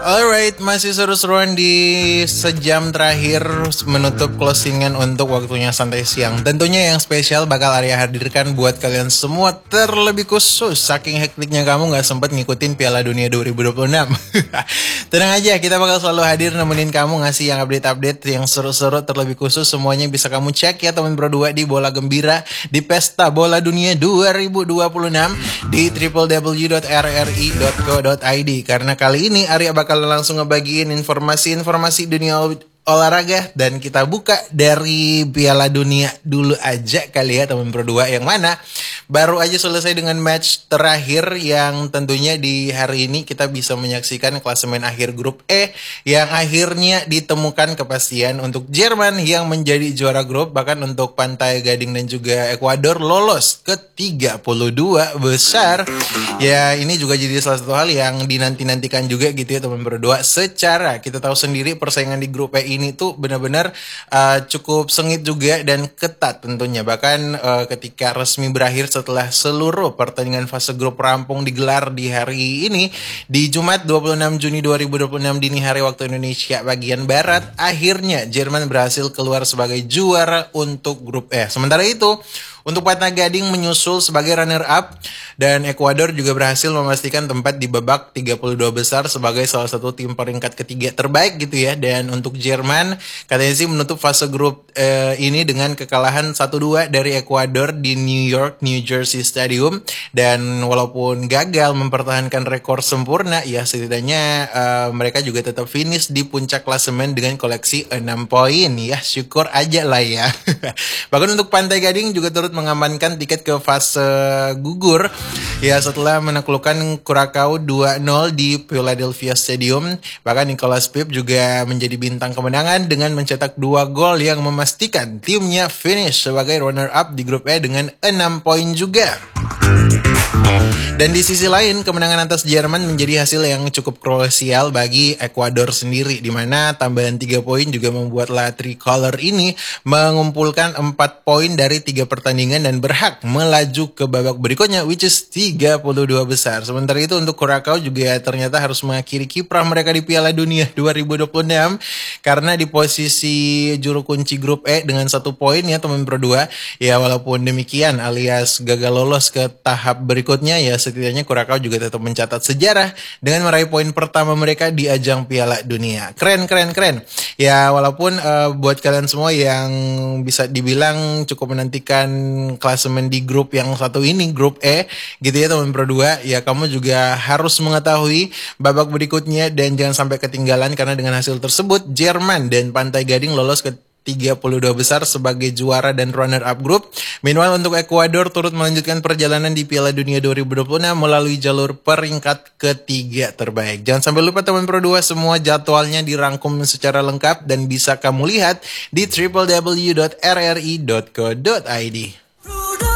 Alright, masih seru-seruan di sejam terakhir menutup closingan untuk waktunya santai siang. Tentunya yang spesial bakal Arya hadirkan buat kalian semua, terlebih khusus saking hektiknya kamu gak sempat ngikutin Piala Dunia 2026. Tenang aja, kita bakal selalu hadir nemenin kamu ngasih yang update-update yang seru-seru, terlebih khusus semuanya bisa kamu cek ya teman berdua di Bola Gembira di Pesta Bola Dunia 2026 di www.rri.co.id. Karena kali ini Arya bakal langsung ngebagiin informasi-informasi dunia olahraga, dan kita buka dari Piala Dunia dulu aja kali ya teman berdua, yang mana baru aja selesai dengan match terakhir yang tentunya di hari ini kita bisa menyaksikan klasemen akhir grup E yang akhirnya ditemukan kepastian untuk Jerman yang menjadi juara grup, bahkan untuk Pantai Gading dan juga Ekuador lolos ke 32 besar. Ya ini juga jadi salah satu hal yang dinanti-nantikan juga gitu ya teman berdua. Secara kita tahu sendiri persaingan di grup E ini tuh benar-benar cukup sengit juga dan ketat tentunya. Bahkan ketika resmi berakhir setelah seluruh pertandingan fase grup rampung digelar di hari ini, di Jumat 26 Juni 2026 dini hari waktu Indonesia bagian Barat, akhirnya Jerman berhasil keluar sebagai juara untuk grup E. Sementara itu, untuk Pantai Gading menyusul sebagai runner up, dan Ekuador juga berhasil memastikan tempat di babak 32 besar sebagai salah satu tim peringkat ketiga terbaik gitu ya. Dan untuk Jerman katanya sih menutup fase grup ini dengan kekalahan 1-2 dari Ekuador di New York, New Jersey Stadium. Dan walaupun gagal mempertahankan rekor sempurna, ya setidaknya mereka juga tetap finish di puncak klasemen dengan koleksi 6 poin. Ya syukur aja lah ya. Bahkan untuk Pantai Gading juga turut mengamankan tiket ke fase gugur ya setelah menaklukkan Curacao 2-0 di Philadelphia Stadium. Bahkan Nicolas Pepe juga menjadi bintang kemenangan dengan mencetak 2 gol yang memastikan timnya finish sebagai runner up di grup E dengan 6 poin juga. Dan di sisi lain, kemenangan atas Jerman menjadi hasil yang cukup krusial bagi Ekuador sendiri, di mana tambahan 3 poin juga membuat La Tricolor ini mengumpulkan 4 poin dari 3 pertandingan dan berhak melaju ke babak berikutnya, which is 32 besar. Sementara itu untuk Curacao juga ternyata harus mengakhiri kiprah mereka di Piala Dunia 2026 karena di posisi juru kunci grup E dengan 1 poin ya teman berdua. Ya walaupun demikian alias gagal lolos ke tahap berikutnya, ya setidaknya Curacao juga tetap mencatat sejarah dengan meraih poin pertama mereka di ajang Piala Dunia. Keren. Ya walaupun buat kalian semua yang bisa dibilang cukup menantikan klasemen di grup yang satu ini, grup E gitu ya teman berdua, ya kamu juga harus mengetahui babak berikutnya dan jangan sampai ketinggalan, karena dengan hasil tersebut Jerman dan Pantai Gading lolos ke 32 besar sebagai juara dan runner up grup. Meanwhile untuk Ekuador turut melanjutkan perjalanan di Piala Dunia 2026 melalui jalur peringkat ketiga terbaik. Jangan sampai lupa teman Pro 2, semua jadwalnya dirangkum secara lengkap dan bisa kamu lihat di www.rri.co.id.